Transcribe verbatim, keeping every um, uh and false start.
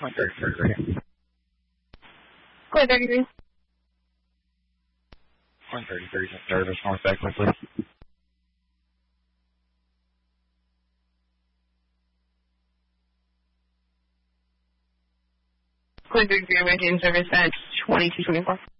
one thirty-three. Clear thirty-three. one thirty-three service, north Beckley, please. Clear thirty-three, maintain service at twenty-two twenty-four.